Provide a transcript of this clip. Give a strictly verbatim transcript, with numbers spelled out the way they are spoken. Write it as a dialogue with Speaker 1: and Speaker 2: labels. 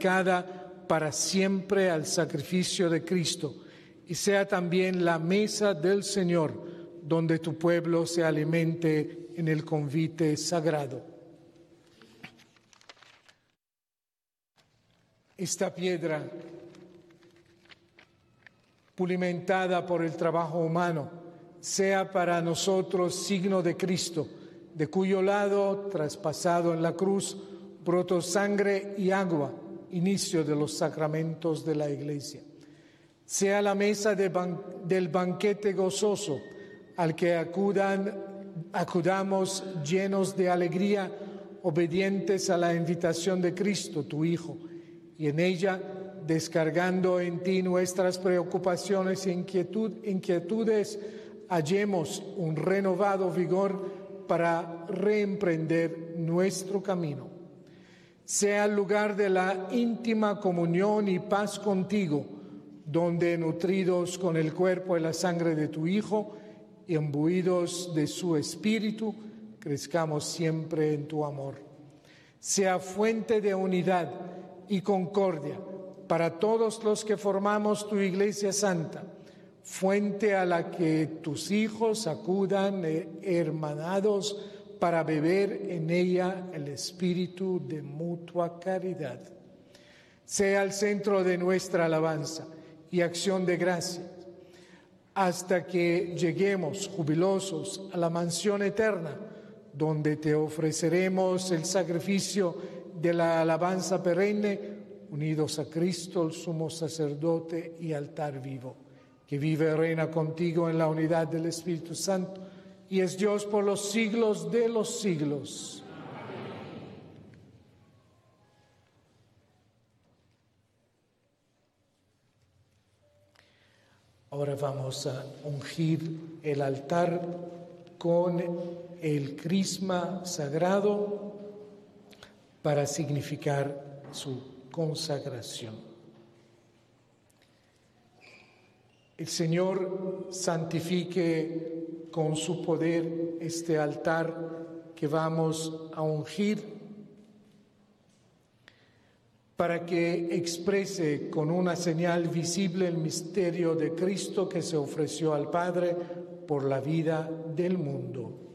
Speaker 1: para siempre al sacrificio de Cristo, y sea también la mesa del Señor, donde tu pueblo se alimente en el convite sagrado. Esta piedra, pulimentada por el trabajo humano, sea para nosotros signo de Cristo, de cuyo lado, traspasado en la cruz, brotó sangre y agua, inicio de los sacramentos de la Iglesia. Sea la mesa de ban- del banquete gozoso, al que acudan, acudamos llenos de alegría, obedientes a la invitación de Cristo, tu Hijo, y en ella, descargando en ti nuestras preocupaciones e inquietud, inquietudes, hallemos un renovado vigor para reemprender nuestro camino. Sea el lugar de la íntima comunión y paz contigo, donde, nutridos con el cuerpo y la sangre de tu Hijo y imbuidos de su Espíritu, crezcamos siempre en tu amor. Sea fuente de unidad y concordia para todos los que formamos tu Iglesia Santa, fuente a la que tus hijos acudan hermanados para beber en ella el espíritu de mutua caridad. Sea el centro de nuestra alabanza y acción de gracias, hasta que lleguemos jubilosos a la mansión eterna, donde te ofreceremos el sacrificio de la alabanza perenne, unidos a Cristo, el sumo sacerdote y altar vivo, que vive y reina contigo en la unidad del Espíritu Santo, y es Dios por los siglos de los siglos. Ahora vamos a ungir el altar con el crisma sagrado para significar su consagración. El Señor santifique con su poder este altar que vamos a ungir, para que exprese con una señal visible el misterio de Cristo que se ofreció al Padre por la vida del mundo.